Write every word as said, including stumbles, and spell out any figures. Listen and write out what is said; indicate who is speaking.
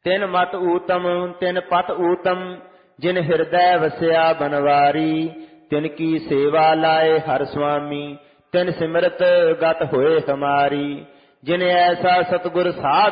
Speaker 1: ਤਿਨ ਮਤ ਊਤਮ ਤਿਨ ਪਤ ਊਤਮ, ਜਿਨ ਹਿਰਦੈ ਵਸਿਆ ਬਨਵਾਰੀ। ਤਿਨ ਕੀ ਸੇਵਾ ਲਾਏ ਹਰ ਸੁਆਮੀ, ਤਿਨ ਸਿਮਰਤ ਗਤ ਹੋਏ ਹਮਾਰੀ। ਜਿਨ ਐਸਾ ਸਤਿਗੁਰ ਸਾਧ